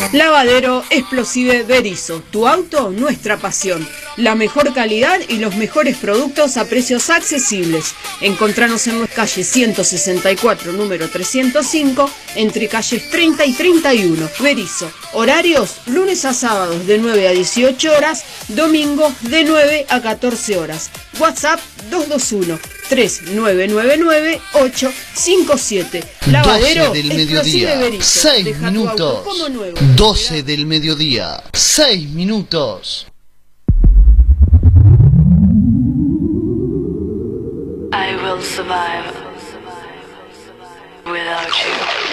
Lavadero Explosive Berisso, tu auto, nuestra pasión. La mejor calidad y los mejores productos a precios accesibles. Encontranos en la calle 164, número 305, entre calles 30 y 31. Berisso, horarios lunes a sábados de 9 a 18 horas, domingos de 9 a 14 horas. WhatsApp 221-3999-857. Lavadero 12 del Explosive mediodía, Berisso. 6 Deja tu auto minutos. como nuevo. 12 del mediodía, 6 minutos. I will survive without you.